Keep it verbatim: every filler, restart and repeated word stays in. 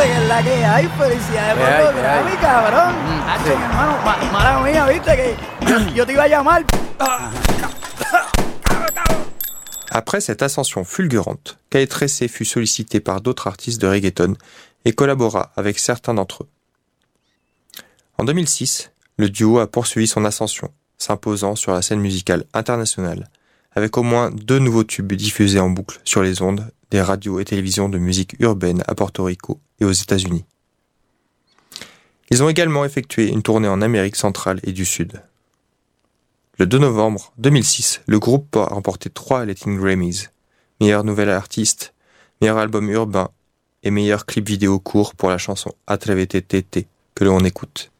que es la que hay. Felicidades por los Grammy, cabrón. Hacho, mi hermano, ma- mala mía, viste que yo, yo te iba a llamar. Après cette ascension fulgurante, Calle Tressé fut sollicité par d'autres artistes de reggaeton et collabora avec certains d'entre eux. En deux mille six, le duo a poursuivi son ascension, s'imposant sur la scène musicale internationale, avec au moins deux nouveaux tubes diffusés en boucle sur les ondes des radios et télévisions de musique urbaine à Porto Rico et aux États-Unis. Ils ont également effectué une tournée en Amérique centrale et du Sud. Le deux novembre deux mille six, le groupe a remporté trois Latin Grammys, meilleur nouvel artiste, meilleur album urbain et meilleur clip vidéo court pour la chanson Atrévete Tete que l'on écoute.